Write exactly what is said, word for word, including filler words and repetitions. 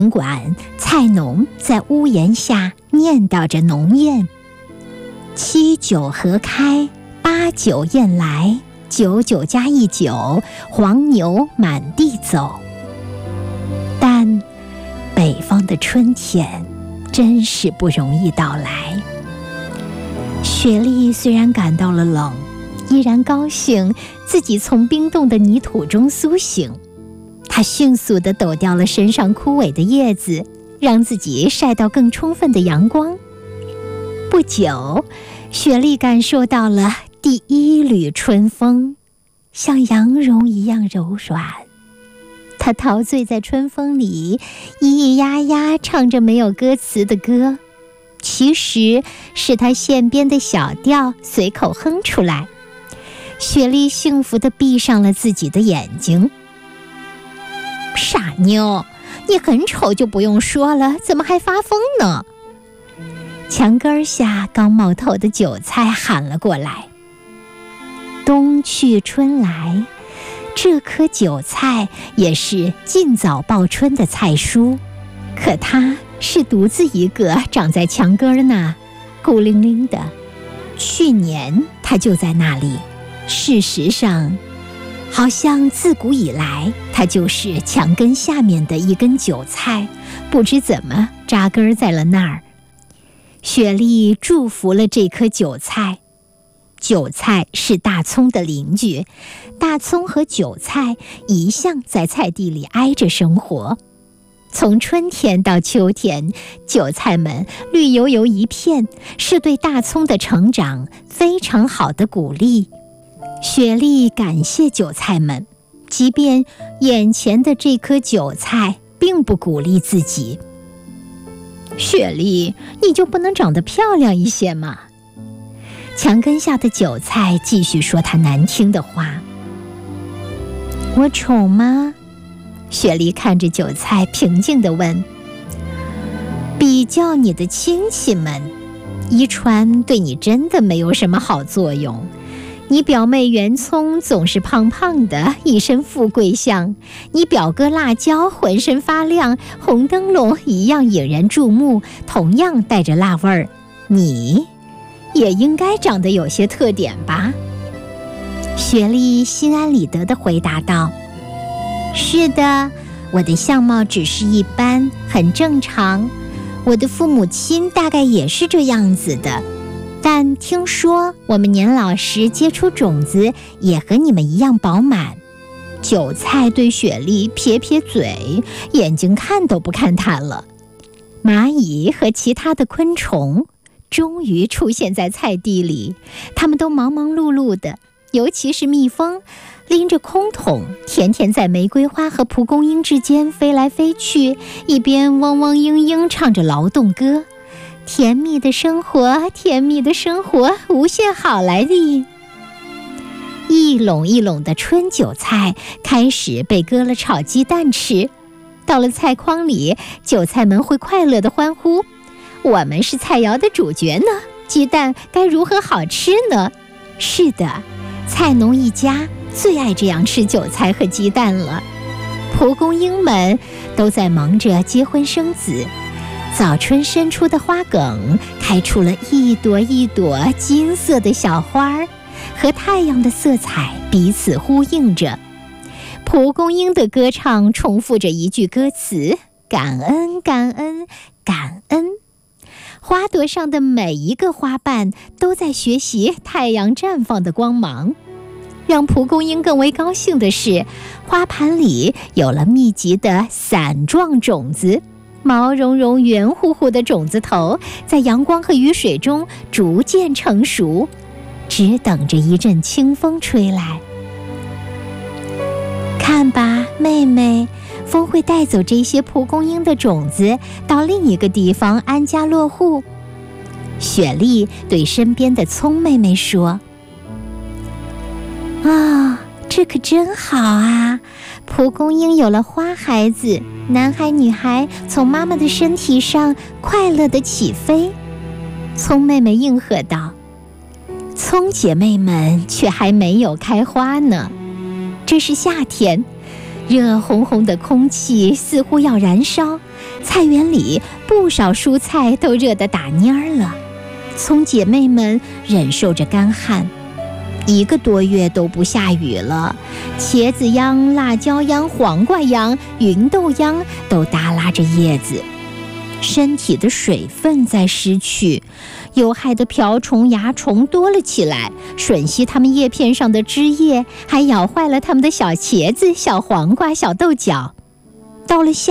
尽管菜农在屋檐下念叨着农谚：七九合开，八九雁来，九九加一九，黄牛满地走。但北方的春天真是不容易到来。雪莉虽然感到了冷，依然高兴自己从冰冻的泥土中苏醒。她迅速地抖掉了身上枯萎的叶子，让自己晒到更充分的阳光。不久，雪莉感受到了第一缕春风，像羊绒一样柔软。她陶醉在春风里，咿咿呀呀唱着没有歌词的歌，其实是她线边的小调随口哼出来。雪莉幸福地闭上了自己的眼睛。傻妞，你很丑就不用说了，怎么还发疯呢？墙根下刚冒头的韭菜喊了过来。冬去春来，这棵韭菜也是尽早报春的菜蔬，可它是独自一个长在墙根呢，孤零零的。去年它就在那里，事实上好像自古以来它就是墙根下面的一根韭菜，不知怎么扎根在了那儿。雪莉祝福了这棵韭菜。韭菜是大葱的邻居，大葱和韭菜一向在菜地里挨着生活。从春天到秋天，韭菜们绿油油一片，是对大葱的成长非常好的鼓励。雪莉感谢韭菜们，即便眼前的这颗韭菜并不鼓励自己。雪莉，你就不能长得漂亮一些吗？墙根下的韭菜继续说她难听的话。我丑吗？雪莉看着韭菜平静地问。比较你的亲戚们，遗传对你真的没有什么好作用。你表妹圆葱总是胖胖的，一身富贵相；你表哥辣椒浑身发亮，红灯笼一样引人注目，同样带着辣味儿。你也应该长得有些特点吧？雪莉心安理得地回答道：是的，我的相貌只是一般，很正常。我的父母亲大概也是这样子的。但听说我们年老时结出种子也和你们一样饱满。韭菜对雪莉撇撇嘴，眼睛看都不看她了。蚂蚁和其他的昆虫终于出现在菜地里，它们都忙忙碌碌的，尤其是蜜蜂，拎着空桶，天天在玫瑰花和蒲公英之间飞来飞去，一边汪汪嘤嘤唱着劳动歌。甜蜜的生活，甜蜜的生活，无限好来的。一垄一垄的春韭菜开始被割了炒鸡蛋吃，到了菜筐里，韭菜们会快乐地欢呼：我们是菜肴的主角呢，鸡蛋该如何好吃呢？是的，菜农一家最爱这样吃韭菜和鸡蛋了。蒲公英们都在忙着结婚生子，早春伸出的花梗开出了一朵一朵金色的小花儿，和太阳的色彩彼此呼应着。蒲公英的歌唱重复着一句歌词：感恩感恩感恩。花朵上的每一个花瓣都在学习太阳绽放的光芒。让蒲公英更为高兴的是，花盘里有了密集的伞状种子，毛茸茸圆乎乎的种子头在阳光和雨水中逐渐成熟，只等着一阵清风吹来。看吧，妹妹，风会带走这些蒲公英的种子，到另一个地方安家落户。雪莉对身边的葱妹妹说：啊，这可真好啊！蒲公英有了花孩子，男孩女孩从妈妈的身体上快乐地起飞。葱妹妹应和道。葱姐妹们却还没有开花呢。这是夏天， 热烘烘的空气似乎要燃烧，菜园里不少蔬菜都热得打蔫儿了。葱姐妹们忍受着干旱，一个多月都不下雨了，茄子秧、辣椒秧、黄瓜秧、芸豆秧都耷拉着叶子，身体的水分在失去，有害的瓢虫、蚜虫多了起来，吮吸它们叶片上的枝叶，还咬坏了它们的小茄子、小黄瓜、小豆角。到了夏